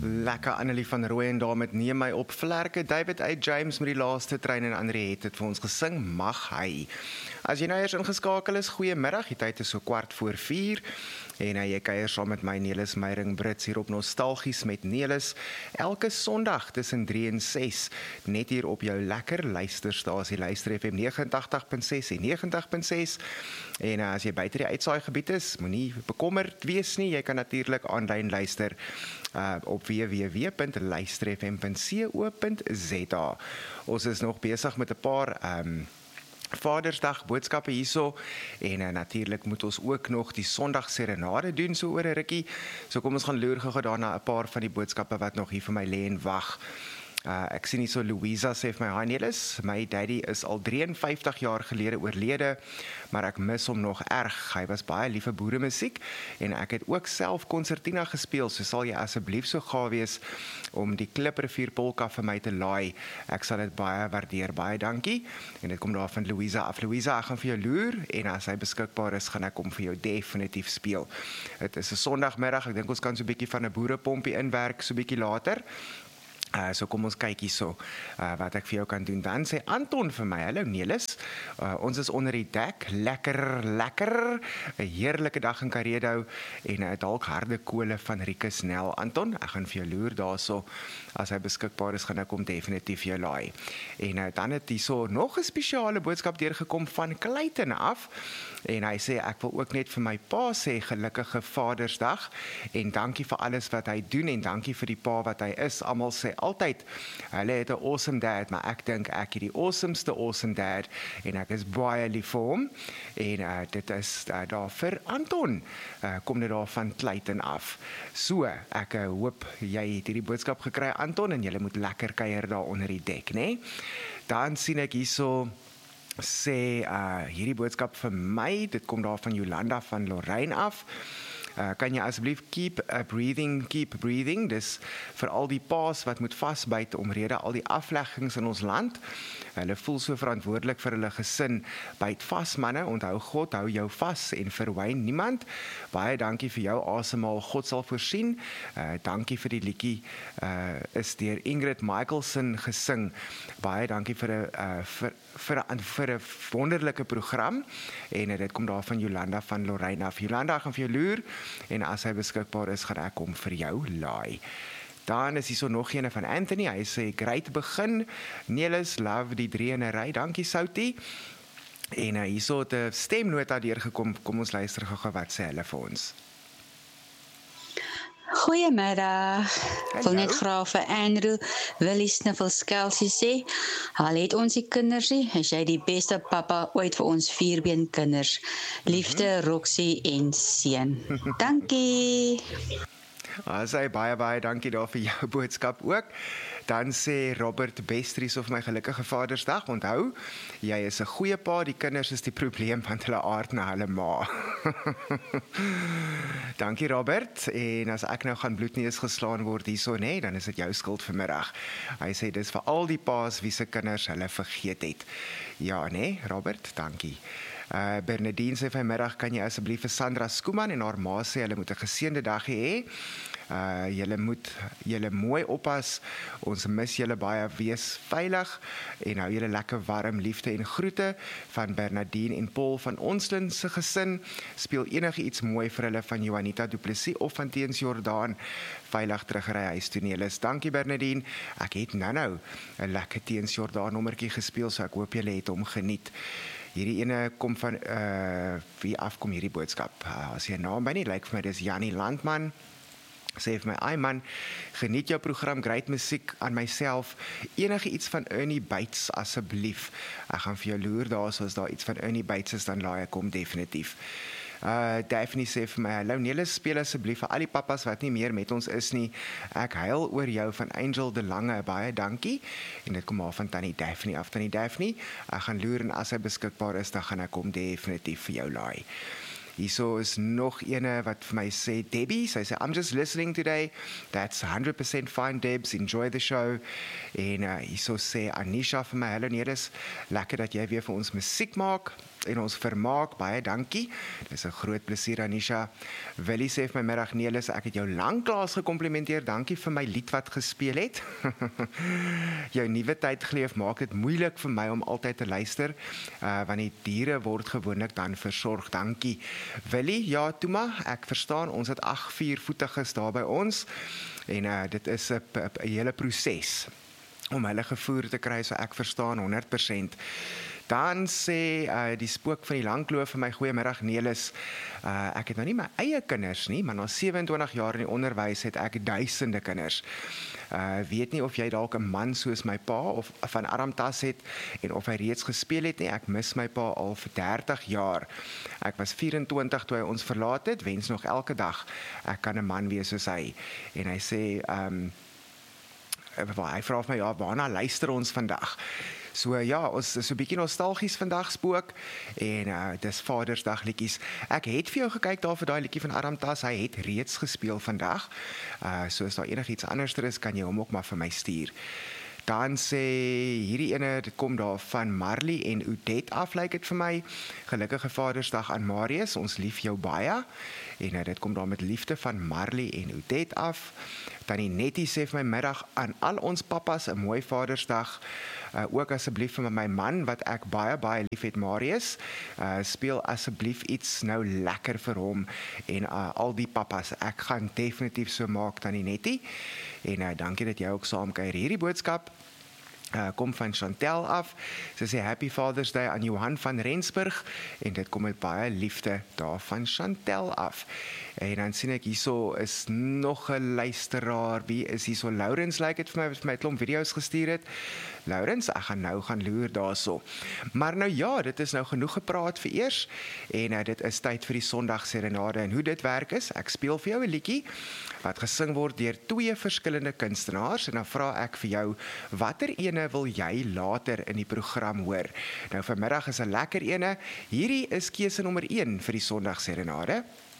Lekker Annelie van Rooyen daar met Neem my op vlerke. David A. James met die laaste trein en André het vir ons gesing, Mag hy. As jy nou eers ingeskakel is, goeiemiddag, die tyd is so 4:15 en jy kuier saam met my Nelis Meyring Brits hier op Nostalgies met Nelis. Elke Sondag tussen 3 en 6, net hier op jou lekker luisterstasie, Luister FM 89.6 en 90.6. En as jy buite die uitsaaigebied is, moenie bekommerd wees nie, jy kan natuurlik aanlyn luister op www.luisterfm.co.za. Ons is nog besig met 'n paar Vadersdag boodskappe hierso en natuurlik moet ons ook nog die Sondag serenade doen so oor 'n rukkie. So kom ons gaan loer gou daarna 'n paar van die boodskappe wat nog hier vir my lê en wag. Ek sien hier so Louisa sê vir my, "Hi Nelis, my daddy is al 53 jaar gelede oorlede, maar ek mis hom nog erg. Hy was baie lief vir boeremusiek en ek het ook self konsertina gespeel, so sal jy asseblief so gaaf wees om die Kliprivier polka vir my te laai. Ek sal dit baie waardeer. Baie dankie." En dit kom daar van Louisa af. Louisa, ek gaan vir jou loer en as hy beskikbaar is, gaan ek hom vir jou definitief speel. Dit is 'n Sondagmiddag, ek dink ons kan so 'n bietjie van 'n boerepompie inwerk so 'n bietjie later. So kom ons kyk hierso wat ek vir jou kan doen. Dan sê Anton vir my, "Hallo Nelis, ons is onder die dek, lekker, 'n heerlike dag in Karedo en dalk harde kole van Rikus Nel." Anton, ek gaan vir jou loer daarso. As hy beskikbaar is, gaan ek hom definitief jou laai. En dan het hierso nog 'n spesiale boodskap deurgekom van Clayton af. En hy sê, "Ek wil ook net vir my pa sê, gelukkige Vadersdag en dankie vir alles wat hy doen en dankie vir die pa wat hy is. Almal sê altyd, hulle het 'n awesome dad, maar ek dink ek het die awesome dad en ek is baie lief vir hom." En dit is daar vir Anton. Kom dit daar van Clayton af. So, ek hoop jy het hierdie boodskap gekry, Anton, en julle moet lekker kuier daar onder die dek, né? Dan sien ek hierso sê hierdie boodskap vir my, dit kom daar van Jolanda van Lorraine af. Kan jy asseblief keep breathing, dis vir al die paas wat moet vasbyt omrede al die afleggings in ons land. Hulle voel so verantwoordelik vir hulle gesin. Byt vas manne, onthou God hou jou vas en verwyn niemand. Baie dankie vir jou asemhaal, God sal voorsien. Dankie vir die liedjie, is deur Ingrid Michaelson gesing. Baie dankie vir 'n wonderlike program en dit kom daar van Jolanda van Lorraine af. Jolanda, gaan vir jou loer en as hy beskikbaar is, gaan ek hom vir jou laai. Dan is hier so nog een van Anthony, hy sê, "Great begin, Nelis, love die 3 in 'n ry, dankie Soutie." En hierso het 'n stemnota deurgekom, kom ons luister gou wat sê hulle vir ons. Goeiemiddag. Ek wil net graag vir Andrew Willie Sniffles Kelsey sê, "Al het ons die kinders nie, is jy die beste pappa ooit vir ons 4-been kinders. Liefde, Roxy en seun." Dankie. Sê baie dankie daar vir jou boodskap ook. Dan sê Robert Bestries of my gelukkige Vadersdag. Onthou, jy is 'n goeie pa, die kinders is die probleem want hulle aard na hulle ma. Dankie Robert, en as ek nou gaan bloedneus geslaan word hierso, nee, dan is dit jou skuld vanmiddag. Hy sê dis vir al die paas wie se kinders hulle vergeet het. Ja, nee, Robert, dankie. Bernadine sê vanmiddag, "Kan jy asseblief vir Sandra Skooman en haar ma sê hulle moet 'n geseënde dag hê. Julle moet julle mooi oppas. Ons mis julle baie, wees veilig en hou julle lekker warm. Liefde en groete van Bernadine en Paul van Onslin se gesin. Speel enige iets mooi vir hulle van Juanita Du Plessis of van Teens Jordaan. Veilig terugry huis toe Nelis." Dankie Bernadine. Ek het nou 'n lekker Teens Jordaan nommertjie gespeel, so ek hoop julle het hom geniet. Hierdie ene kom van wie afkom hierdie boodskap? As jy 'n naam by nie, lyk vir my dis Jannie Landman. Sê vir my, "Ai man, geniet jou program, great musiek aan myself. Enige iets van Ernie Bates asseblief." Ek gaan vir jou loer daar, so as daar iets van Ernie Bates is, dan laai ek hom definitief. Daphne sê vir my, "Hallo Nelis, speel asseblief vir al die pappas wat nie meer met ons is nie. Ek huil oor jou van Angel de Lange, baie dankie." En dit kom maar van Tannie Daphne af. Tannie Daphne, ek gaan loer en as hy beskikbaar is, dan gaan ek hom definitief vir jou laai. Hierso is nog ene wat vir my sê, Debbie, sy sê, "I'm just listening today. That's 100% fine, Debs. Enjoy the show." En hierso sê Anisha vir my, "Hallo Nelis, lekker dat jy weer vir ons musiek maak." en ons vermaak, baie dankie. Dis 'n groot plesier, Anisha. Willie sê vir my middag, Nelis, ek het jou lanklaas gekomplimenteer. Dankie vir my lied wat gespeel het. Jou nuwe tydgeleef maak dit moeilik vir my om altyd te luister, want die diere word gewoonlik dan versorg. Dankie. Willie, ja, toe maar, ek verstaan, ons het 8 viervoetiges daar by ons, en dit is 'n hele proses om hulle gevoer te kry, so ek verstaan 100%. Dan sê die spook van die langkloof vir my, goeiemiddag Nelis, ek het nou nie my eie kinders nie, maar na 27 jaar in die onderwys het ek duisende kinders. Weet nie of jy dalk 'n man soos my pa of van Aramtas het en of hy reeds gespeel het nie. Ek mis my pa al vir 30 jaar. Ek was 24 toe hy ons verlaat het, wens nog elke dag ek kan 'n man wees soos hy. En hy sê hy vra vir my, ja, waarna luister ons vandag? So ja, ons is so 'n bietjie nostalgies vandag, spook, en dis Vadersdag liedjies. Ek het vir jou gekyk daar vir daai liedjie van Aramtas, hy het reeds gespeel vandag. So as daar enigiets anderster is, kan jy hom ook maar vir my stuur. Dan sê hierdie ene, dit kom daar van Marley en Udet af, lyk dit vir my. Gelukkige Vadersdag aan Marius, ons lief jou baie. En dit kom daar met liefde van Marley en Udet af. Tannie Nettie sê vir my middag aan al ons pappas 'n mooi Vadersdag. Ook asseblief vir my man wat ek baie lief het, Marius. Speel asseblief iets nou lekker vir hom en al die pappas. Ek gaan definitief so maak, Tannie Nettie. En dankie dat jy ook saamkuier. Hierdie boodskap kom van Chantel af. Sy sê Happy Father's Day aan Johan van Rensburg, en dit kom met baie liefde daar van Chantel af. En dan sien ek hierso is nog 'n luisteraar. Wie is hierso? Laurens lyk dit vir my, wat vir my 'n klomp video's gestuur het. Laurens, ek gaan nou gaan loer daarso. Maar nou ja, dit is nou genoeg gepraat vir eers, en dit is tyd vir die Sondagserenade. En hoe dit werk is, ek speel vir jou 'n liedjie wat gesing word deur 2 verskillende kunstenaars, en dan vra ek vir jou, watter ene wil jy later in die program hoor? Nou vanmiddag is 'n lekker ene. Hierdie is keuse nommer 1 vir die Sondagserenade.